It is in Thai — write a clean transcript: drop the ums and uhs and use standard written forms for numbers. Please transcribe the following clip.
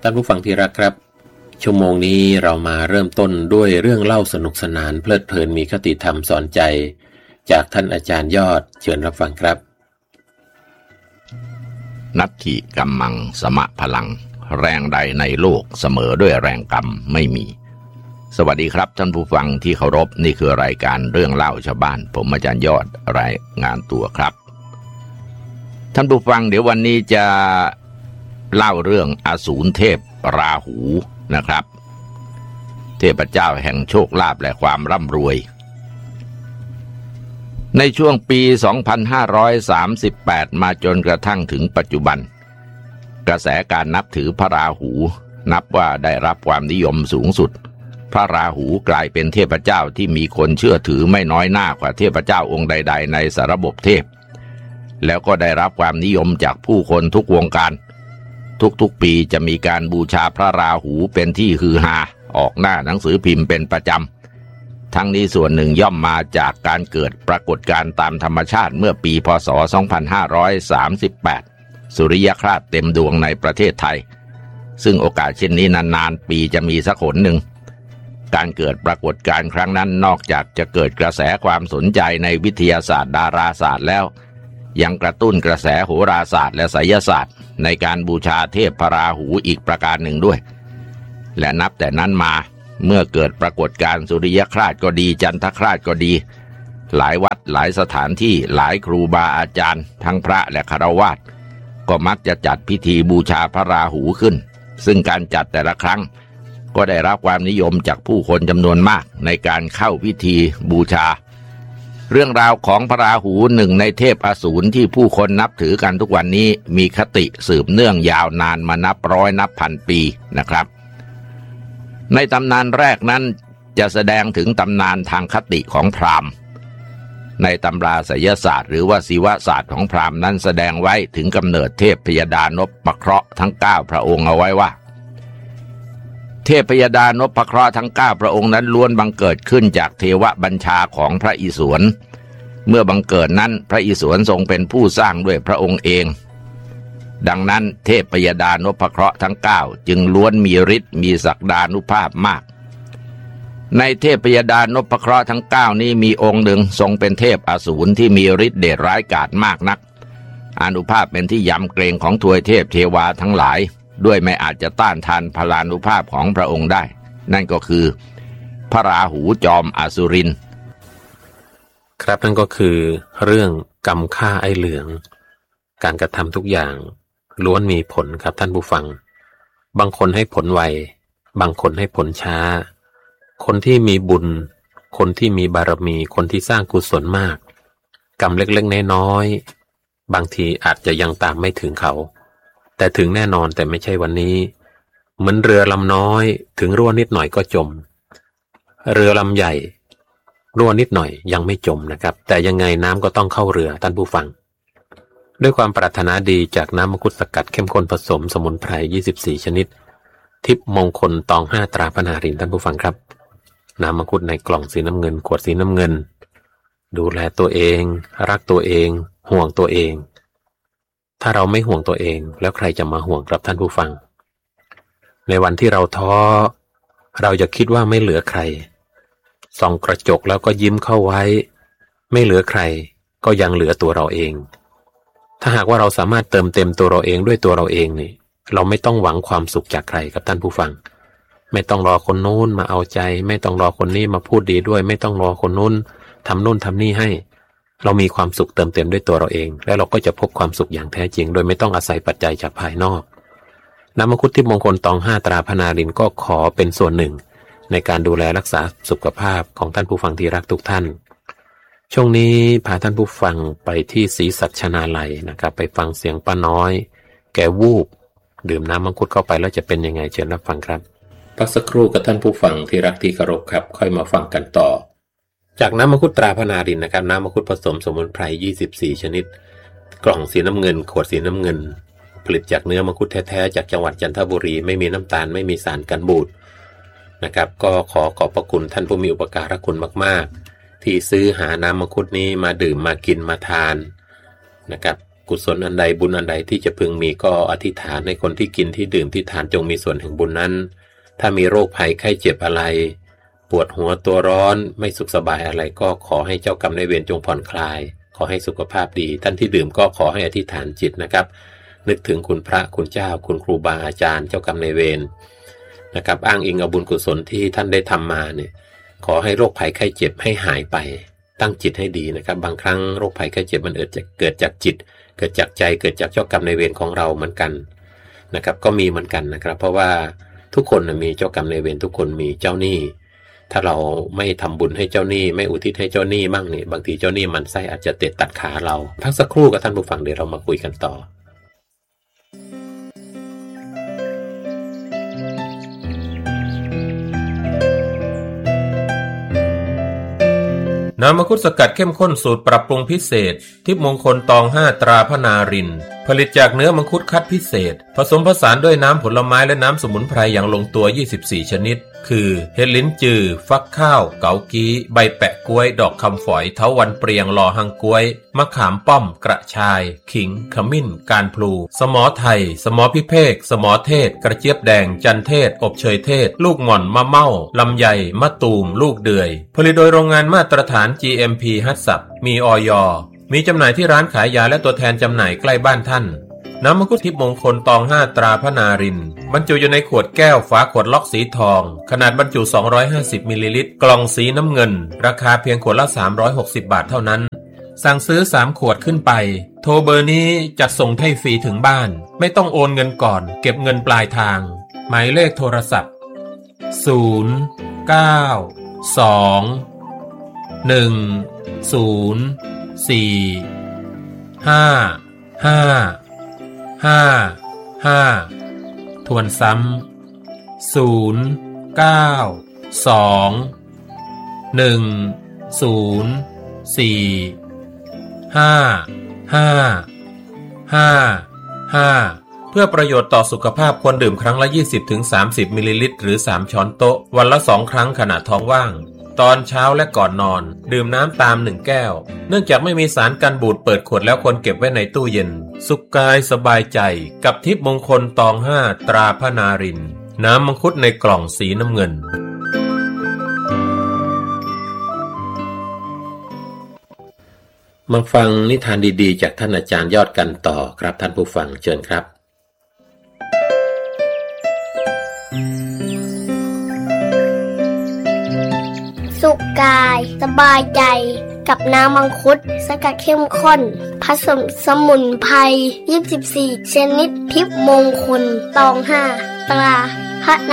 ท่านผู้ฟังที่รักครับชั่วโมงนี้เรามาเริ่มต้นด้วยเรื่องเล่าสนุกสนานเพลิดเพลินมีคติธรรมสอนใจจากท่านอาจารย์ยอดเชิญรับฟังครับนัตถิกัมมังสมะพลังแรงใดในโลกเสมอด้วยแรงกรรมไม่มีสวัสดีครับท่านผู้ฟังที่เคารพนี่คือรายการเรื่องเล่าชาวบ้านผมอาจารย์ยอดรายงานตัวครับท่านผู้ฟังเดี๋ยววันนี้จะเล่าเรื่องอสูรเทพราหูนะครับเทพเจ้าแห่งโชคลาภและความร่ำรวยในช่วงปี 2538 มาจนกระทั่งถึงปัจจุบันกระแสการนับถือพระราหูนับว่าได้รับความนิยมสูงสุดพระราหูกลายเป็นเทพเจ้าที่มีคนเชื่อถือไม่น้อยหน้ากว่าเทพเจ้าองค์ใดๆในสารบบเทพแล้วก็ได้รับความนิยมจากผู้คนทุกวงการทุกๆปีจะมีการบูชาพระราหูเป็นที่ฮือฮาออกหน้าหนังสือพิมพ์เป็นประจำทั้งนี้ส่วนหนึ่งย่อมมาจากการเกิดปรากฏการณ์ตามธรรมชาติเมื่อปีพ.ศ. 2538สุริยคราสเต็มดวงในประเทศไทยซึ่งโอกาสเช่นนี้นานๆปีจะมีสักหนหนึ่งการเกิดปรากฏการณ์ครั้งนั้นนอกจากจะเกิดกระแสความสนใจในวิทยาศาสตร์ดาราศาสตร์แล้วยังกระตุ้นกระแสโหราศาสตร์และไสยศาสตร์ในการบูชาเทพพระราหูอีกประการหนึ่งด้วยและนับแต่นั้นมาเมื่อเกิดปรากฏการณ์สุริยคราสก็ดีจันทคราสก็ดีหลายวัดหลายสถานที่หลายครูบาอาจารย์ทั้งพระและฆราวาสก็มักจะจัดพิธีบูชาพระราหูขึ้นซึ่งการจัดแต่ละครั้งก็ได้รับความนิยมจากผู้คนจำนวนมากในการเข้าพิธีบูชาเรื่องราวของพระราหูหนึ่งในเทพอสูรที่ผู้คนนับถือกันทุกวันนี้มีคติสืบเนื่องยาวนานมานับร้อยนับพันปีนะครับในตำนานแรกนั้นจะแสดงถึงตำนานทางคติของพราหมณ์ในตำราไสยศาสตร์หรือว่าศิวศาสตร์ของพราหมณ์นั้นแสดงไว้ถึงกำเนิดเทพพยดานพเคราะห์ทั้ง9พระองค์เอาไว้ว่าเทพยดานพเคราะห์ทั้ง9พระองค์นั้นล้วนบังเกิดขึ้นจากเทวบัญชาของพระอิศวรเมื่อบังเกิดนั้นพระอิศวรทรงเป็นผู้สร้างด้วยพระองค์เองดังนั้นเทพยดานพเคราะห์ทั้ง9จึงล้วนมีฤทธิ์มีศักดานุภาพมากในเทพยดานพเคราะห์ทั้ง9นี้มีองค์หนึ่งทรงเป็นเทพอสูรที่มีฤทธิ์เดชร้ายกาจมากนักอานุภาพเป็นที่ยำเกรงของทวยเทพเทวาทั้งหลายด้วยไม่อาจจะต้านทานพลานุภาพของพระองค์ได้นั่นก็คือพระราหูจอมอสุรินทร์ครับนั่นก็คือเรื่องกรรมฆ่าไอ้เหลืองการกระทำทุกอย่างล้วนมีผลครับท่านผู้ฟังบางคนให้ผลไวบางคนให้ผลช้าคนที่มีบุญคนที่มีบารมีคนที่สร้างกุศลมากกรรมเล็กๆน้อยๆบางทีอาจจะยังตามไม่ถึงเขาแต่ถึงแน่นอนแต่ไม่ใช่วันนี้เหมือนเรือลำน้อยถึงรั่วนิดหน่อยก็จมเรือลำใหญ่รั่วนิดหน่อยยังไม่จมนะครับแต่ยังไงน้ำก็ต้องเข้าเรือท่านผู้ฟังด้วยความปรารถนาดีจากน้ำมังคุดสกัดเข้มข้นผสมสมุนไพร24ชนิดทิพย์มงคลตอง5ตราพนารินท่านผู้ฟังครับน้ำมังคุดในกล่องสีน้ำเงินขวดสีน้ำเงินดูแลตัวเองรักตัวเองห่วงตัวเองถ้าเราไม่ห่วงตัวเองแล้วใครจะมาห่วงครับท่านผู้ฟังในวันที่เราท้อเราจะคิดว่าไม่เหลือใครส่องกระจกแล้วก็ยิ้มเข้าไว้ไม่เหลือใครก็ยังเหลือตัวเราเองถ้าหากว่าเราสามารถเติมเต็มตัวเราเองด้วยตัวเราเองนี่เราไม่ต้องหวังความสุขจากใครครับท่านผู้ฟังไม่ต้องรอคนนู้นมาเอาใจไม่ต้องรอคนนี้มาพูดดีด้วยไม่ต้องรอคนนู้นทำนู่นทำนี่ให้เรามีความสุขเติมเต็มด้วยตัวเราเองแล้วเราก็จะพบความสุขอย่างแท้จริงโดยไม่ต้องอาศัยปัจจัยจากภายนอกน้ำมังคุดทิพย์มงคลตอง5ตราพนารินก็ขอเป็นส่วนหนึ่งในการดูแลรักษาสุขภาพของท่านผู้ฟังที่รักทุกท่านช่วงนี้พาท่านผู้ฟังไปที่ศรีสัชนาลัยนะครับไปฟังเสียงป้าน้อยแกวูบดื่มน้ำมังคุดเข้าไปแล้วจะเป็นยังไงเชิญรับฟังครับพักสักครู่กับท่านผู้ฟังที่รักที่เคารพครับค่อยมาฟังกันต่อจากน้ำมังคุดตราพนารินนะครับน้ำมังคุดผสมสมุนไพร24ชนิดกล่องสีน้ำเงินขวดสีน้ำเงินผลิตจากเนื้อมังคุดแท้ๆจากจังหวัดจันทบุรีไม่มีน้ำตาลไม่มีสารกันบูดนะครับก็ขอบพระคุณท่านผู้มีอุปการะคุณมากๆที่ซื้อหาน้ำมังคุดนี้มาดื่มมากินมาทานนะครับกุศลอันใดบุญอันใดที่จะพึงมีก็อธิษฐานให้คนที่กินที่ดื่มที่ทานจงมีส่วนแห่งบุญนั้นถ้ามีโรคภัยไข้เจ็บอะไรปวดหัวตัวร้อนไม่สุขสบายอะไรก็ขอให้เจ้ากรรมนายเวรจงผ่อนคลายขอให้สุขภาพดีท่านที่ดื่มก็ขอให้อธิษฐานจิตนะครับนึกถึงคุณพระคุณเจ้าคุณครูบาอาจารย์เจ้ากรรมนายเวรนะครับอ้างอิงเอาบุญกุศลที่ท่านได้ทำมาเนี่ยขอให้โรคภัยไข้เจ็บให้หายไปตั้งจิตให้ดีนะครับบางครั้งโรคภัยไข้เจ็บมันเกิดจากจิตเกิดจากใจเกิดจากเจ้ากรรมนายเวรของเราเหมือนกันนะครับก็มีเหมือนกันนะครับเพราะว่าทุกคนมีเจ้ากรรมนายเวรทุกคนมีเจ้าหนี้ถ้าเราไม่ทำบุญให้เจ้าหนี้ไม่อุทิศให้เจ้าหนี้มั่งนี่บางทีเจ้าหนี้มันไส้อาจจะเตะตัดขาเราพักสักครู่กับท่านผู้ฟังเดี๋ยวเรามาคุยกันต่อน้ำมังคุดสกัดเข้มข้นสูตรปรับปรุงพิเศษทิพย์มงคลตอง5ตราพนารินผลิตจากเนื้อมังคุดคัดพิเศษผสมผสานด้วยน้ำผลไม้และน้ำสมุนไพรอย่างลงตัว24ชนิดคือเห็ดลิ้นจือฟักข้าวเกากี้ใบแปะกล้วยดอกคำฝอยเถาวัลย์เปรียงลอหังกล้วยมะขามป้อมกระชายขิงขมิ้นการพลูสมอไทยสมอพิเภกสมอเทศกระเจี๊ยบแดงจันเทศอบเชยเทศลูกหม่อนมะเม่าลำไยมะตูมลูกเดือยผลิตโดยโรงงานมาตรฐาน GMP ฮัตสับมีอย.มีจำหน่ายที่ร้านขายยาและตัวแทนจำหน่ายใกล้บ้านท่านน้ำมังคุดทิพย์มงคลตอง5ตราพนารินบรรจุอยู่ในขวดแก้วฝาขวดล็อกสีทองขนาดบรรจุ250มิลลิลิตรกล่องสีน้ำเงินราคาเพียงขวดละ360บาทเท่านั้นสั่งซื้อ3ขวดขึ้นไปโทรเบอร์นี้จัดส่งให้ฟรีถึงบ้านไม่ต้องโอนเงินก่อนเก็บเงินปลายทางหมายเลขโทรศัพท์0 9 2 1 0 4 5 5 5 ทวนซ้ำ0 9 2 1 0 4 5 5 5 เพื่อประโยชน์ต่อสุขภาพควรดื่มครั้งละ 20-30 มิลลิลิตรหรือ3ช้อนโต๊ะวันละ2ครั้งขณะท้องว่างตอนเช้าและก่อนนอนดื่มน้ำตาม1แก้วเนื่องจากไม่มีสารกันบูดเปิดขวดแล้วควรเก็บไว้ในตู้เย็นสุขกายสบายใจกับทิพย์มงคลตอง5ตราพนารินน้ำมังคุดในกล่องสีน้ำเงินมาฟังนิทานดีๆจากท่านอาจารย์ยอดกันต่อครับท่านผู้ฟังเชิญครับสุขกายสบายใจกับน้ำมังคุดสกัดเข้มข้นผสมสมุนไพร24ชนิดทิพย์มงคลตอง5ตราพ